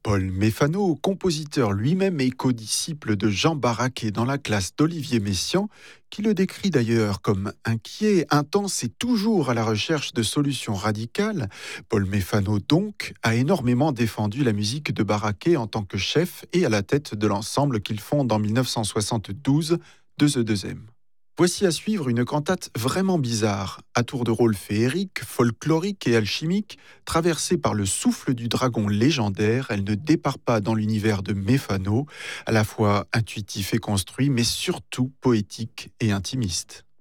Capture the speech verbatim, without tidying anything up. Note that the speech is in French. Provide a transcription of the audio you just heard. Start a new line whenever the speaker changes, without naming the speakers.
Paul Méfano, compositeur lui-même et codisciple de Jean Barraquet dans la classe d'Olivier Messiaen, qui le décrit d'ailleurs comme inquiet, intense et toujours à la recherche de solutions radicales, Paul Méfano donc a énormément défendu la musique de Barraquet en tant que chef et à la tête de l'ensemble qu'il fonde en mille neuf cent soixante-douze de The deux M. Voici à suivre une cantate vraiment bizarre, à tour de rôle féerique, folklorique et alchimique, traversée par le souffle du dragon légendaire. Elle ne départ pas dans l'univers de Méfano, à la fois intuitif et construit, mais surtout poétique et intimiste.